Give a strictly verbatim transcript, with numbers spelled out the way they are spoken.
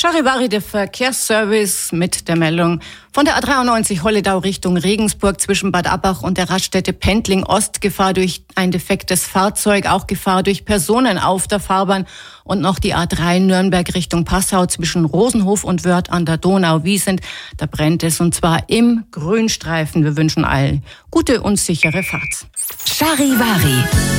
Charivari, der Verkehrsservice mit der Meldung von der A dreiundneunzig Holledau Richtung Regensburg zwischen Bad Abbach und der Raststätte Pendling Ost. Gefahr durch ein defektes Fahrzeug, auch Gefahr durch Personen auf der Fahrbahn und noch die A drei Nürnberg Richtung Passau zwischen Rosenhof und Wörth an der Donau-Wiesent. Da brennt es und zwar im Grünstreifen. Wir wünschen allen gute und sichere Fahrt. Charivari.